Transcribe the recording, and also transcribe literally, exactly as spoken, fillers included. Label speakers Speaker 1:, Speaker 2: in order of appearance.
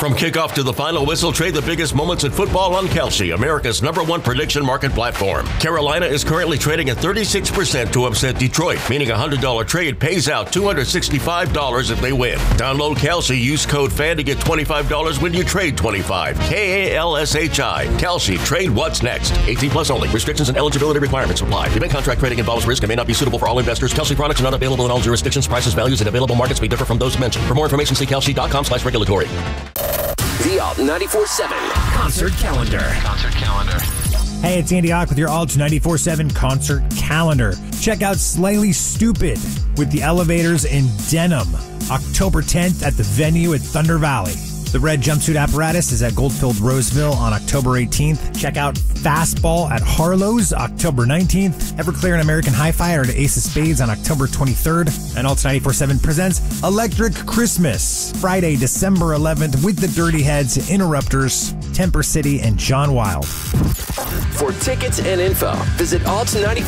Speaker 1: From kickoff to the final whistle, trade the biggest moments in football on Kalshi, America's number one prediction market platform. Carolina is currently trading at thirty-six percent to upset Detroit, meaning a one hundred dollars trade pays out two hundred sixty-five dollars if they win. Download Kalshi, use code FAN to get twenty-five dollars when you trade twenty-five dollars. K A L S H I. Kalshi. Trade what's next. eighteen plus only. Restrictions and eligibility requirements apply. Event contract trading involves risk and may not be suitable for all investors. Kalshi products are not available in all jurisdictions. Prices, values, and available markets may differ from those mentioned. For more information, see kalshi.com slash regulatory.
Speaker 2: The Alt ninety-four seven Concert Calendar.
Speaker 3: Concert Calendar.
Speaker 4: Hey, it's Andy Ock with your Alt ninety-four seven Concert Calendar. Check out Slightly Stupid with the Elevators in Denim, October tenth at the venue at Thunder Valley. The Red Jumpsuit Apparatus is at Goldfield Roseville on October eighteenth. Check out Fastball at Harlow's October nineteenth. Everclear and American Hi-Fi are at Ace of Spades on October twenty-third. And Alt ninety-four seven presents Electric Christmas, Friday, December eleventh with the Dirty Heads, Interrupters, Temper City, and John Wild.
Speaker 2: For tickets and info, visit alt ninety-four